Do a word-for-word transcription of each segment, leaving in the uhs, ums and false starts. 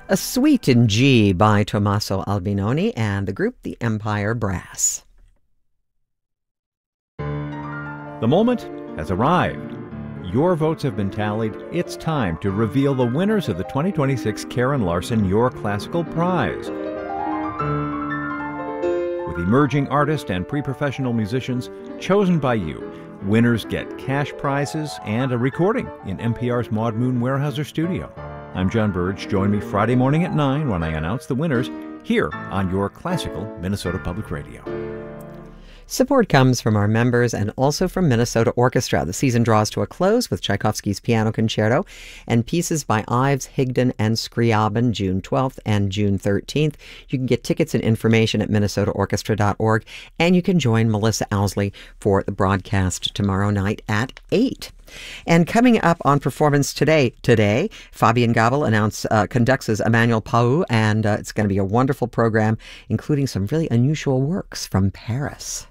A Suite in G by Tommaso Albinoni and the group The Empire Brass. The moment has arrived. Your votes have been tallied. It's time to reveal the winners of the twenty twenty-six Karen Larson Your Classical Prize. With emerging artists and pre-professional musicians chosen by you, winners get cash prizes and a recording in N P R's Maud Moon Weyerhaeuser studio. I'm John Burge. Join me Friday morning at nine when I announce the winners here on Your Classical Minnesota Public Radio. Support comes from our members and also from Minnesota Orchestra. The season draws to a close with Tchaikovsky's Piano Concerto and pieces by Ives, Higdon, and Scriabin June twelfth and June thirteenth. You can get tickets and information at minnesota orchestra dot org, and you can join Melissa Owsley for the broadcast tomorrow night at eight. And coming up on Performance Today, today, Fabian Gabel announce, uh, conducts as Emmanuel Pau, and uh, it's going to be a wonderful program, including some really unusual works from Paris.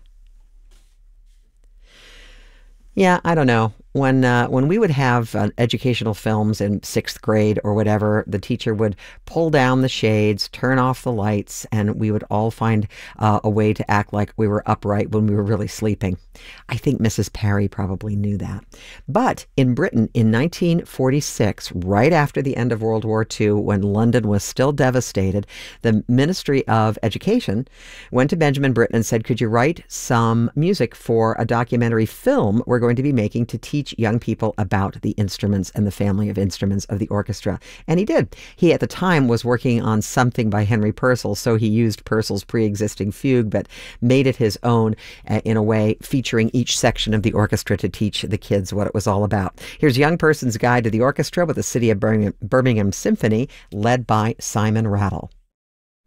Yeah, I don't know. When uh, when we would have uh, educational films in sixth grade or whatever, the teacher would pull down the shades, turn off the lights, and we would all find uh, a way to act like we were upright when we were really sleeping. I think Missus Parry probably knew that. But in Britain in nineteen forty-six, right after the end of World War Two, when London was still devastated, the Ministry of Education went to Benjamin Britten and said, could you write some music for a documentary film we're going to be making to teach young people about the instruments and the family of instruments of the orchestra? And he did. He, at the time, was working on something by Henry Purcell, so he used Purcell's pre-existing fugue, but made it his own uh, in a way, featuring each section of the orchestra to teach the kids what it was all about. Here's Young Person's Guide to the Orchestra with the City of Birmingham, Birmingham Symphony, led by Simon Rattle.